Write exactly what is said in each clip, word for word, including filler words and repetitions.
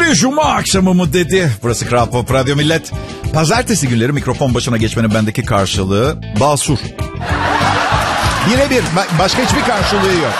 Bir cuma akşamı mı dedi. Burası Kral Pop Radyo Millet. Pazartesi günleri mikrofon başına geçmenin bendeki karşılığı basur. Birebir, başka hiçbir karşılığı yok.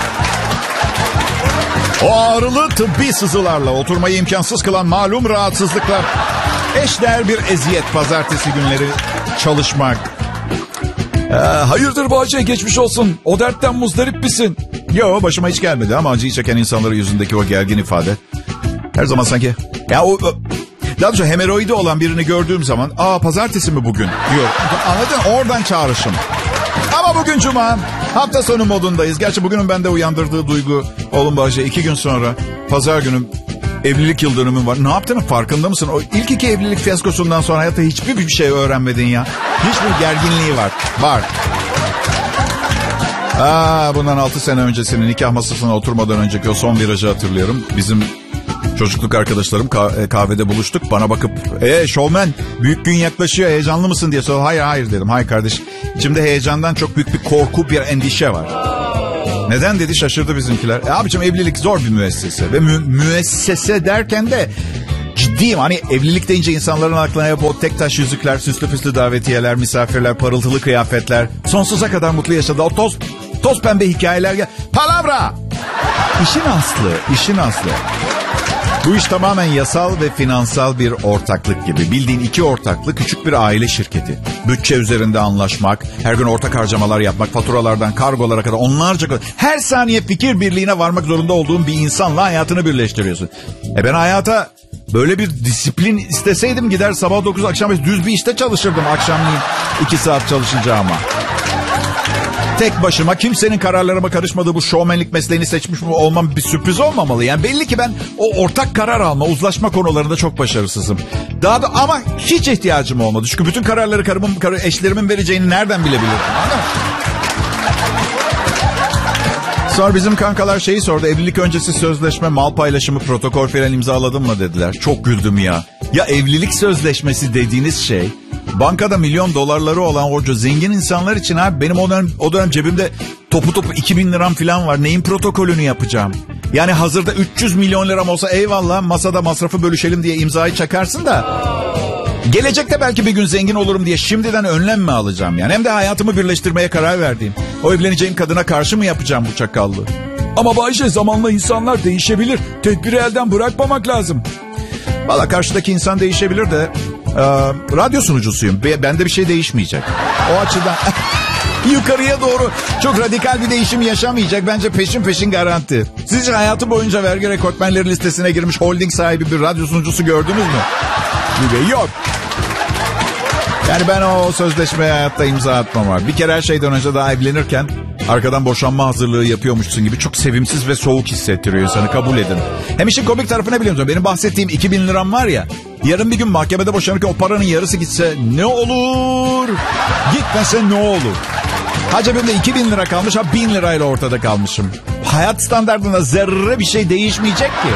O ağrılı tıbbi sızılarla oturmayı imkansız kılan malum rahatsızlıklar. Eşdeğer bir eziyet pazartesi günleri çalışmak. Ee, hayırdır Bahçe, geçmiş olsun. O dertten muzdarip misin? Yo, başıma hiç gelmedi ama acıyı çeken insanların yüzündeki o gergin ifade. Her zaman sanki... Ya o... Daha doğrusu hemoroidi olan birini gördüğüm zaman... Aa, pazartesi mi bugün? Diyor. Anladın? Oradan çağrışım. Ama bugün cuma. Hafta sonu modundayız. Gerçi bugünün bende uyandırdığı duygu... Oğlum Bahçe, iki gün sonra... Pazar günü... Evlilik yıl dönümüm var. Ne yaptığının farkında mısın? O ilk iki evlilik fiyaskosundan sonra hayatta hiçbir bir şey öğrenmedin ya. Hiçbir gerginliği var. Var. Aa, bundan altı sene öncesinin nikah masasına oturmadan önceki o son virajı hatırlıyorum. Bizim çocukluk arkadaşlarım kah- kahvede buluştuk. Bana bakıp eee şovmen büyük gün yaklaşıyor, heyecanlı mısın diye sordu. Hayır hayır dedim. Hayır kardeş. İçimde heyecandan çok büyük bir korku, bir endişe var. Neden dedi, şaşırdı bizimkiler. E abicim, evlilik zor bir müessese. Ve mü- müessese derken de ciddiyim. Hani evlilik deyince insanların aklına hep o tek taş yüzükler, süslü püslü davetiyeler, misafirler, parıltılı kıyafetler, sonsuza kadar mutlu yaşadı o toz, toz pembe hikayeler. Gel- Palavra! İşin aslı, işin aslı. Bu iş tamamen yasal ve finansal bir ortaklık gibi. Bildiğin iki ortaklık, küçük bir aile şirketi. Bütçe üzerinde anlaşmak, her gün ortak harcamalar yapmak, faturalardan kargolara kadar onlarca... Her saniye fikir birliğine varmak zorunda olduğun bir insanla hayatını birleştiriyorsun. E ben hayata böyle bir disiplin isteseydim gider sabah dokuz akşam beş düz bir işte çalışırdım akşamleyin iki saat çalışacağıma. Tek başıma kimsenin kararlarıma karışmadığı bu şovmenlik mesleğini seçmiş olmam bir sürpriz olmamalı. Yani belli ki ben o ortak karar alma, uzlaşma konularında çok başarısızım. Daha da ama hiç ihtiyacım olmadı. Çünkü bütün kararları karımın, kar, eşlerimin vereceğini nereden bilebilirdim? Sonra bizim kankalar şeyi sordu. Evlilik öncesi sözleşme, mal paylaşımı, protokol falan imzaladın mı dediler. Çok güldüm ya. Ya evlilik sözleşmesi dediğiniz şey... Bankada milyon dolarları olan orca zengin insanlar için abi, benim o dönem, o dönem cebimde topu topu iki bin liram falan var. Neyin protokolünü yapacağım? Yani hazırda üç yüz milyon liram olsa eyvallah, masada masrafı bölüşelim diye imzayı çakarsın da... Gelecekte belki bir gün zengin olurum diye şimdiden önlem mi alacağım yani? Hem de hayatımı birleştirmeye karar verdiğim, o evleneceğim kadına karşı mı yapacağım bu çakallığı? Ama Bayşe, zamanla insanlar değişebilir. Tedbiri elden bırakmamak lazım. Valla karşıdaki insan değişebilir de... Ee, radyo sunucusuyum. Bende bir şey değişmeyecek. O açıdan yukarıya doğru çok radikal bir değişim yaşamayacak. Bence peşin peşin garanti. Sizce hayatı boyunca vergi rekortmenleri listesine girmiş holding sahibi bir radyo sunucusu gördünüz mü? Yok. Yani ben o sözleşmeye hayatta imza atmam var. Bir kere her şeyden önce daha evlenirken arkadan boşanma hazırlığı yapıyormuşsun gibi çok sevimsiz ve soğuk hissettiriyor insanı, kabul edin. Hem işin komik tarafı ne biliyor musun? Benim bahsettiğim iki bin liram var ya, yarın bir gün mahkemede boşanırken o paranın yarısı gitse ne olur? Gitmese ne olur? Ha cebimde iki bin lira kalmış, ha bin lirayla ortada kalmışım. Hayat standartında zerre bir şey değişmeyecek ki.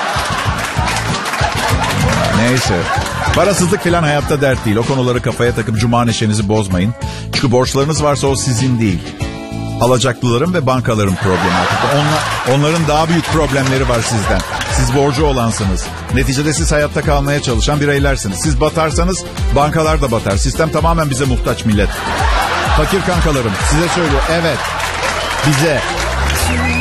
Neyse. Parasızlık falan hayatta dert değil. O konuları kafaya takıp cuma neşenizi bozmayın. Çünkü borçlarınız varsa o sizin değil. Alacaklıların ve bankaların problemi artık. Onlar, onların daha büyük problemleri var sizden. Siz borcu olansınız. Neticede siz hayatta kalmaya çalışan bireylersiniz. Siz batarsanız bankalar da batar. Sistem tamamen bize muhtaç millet. Fakir kankalarım size söylüyor. Evet, bize.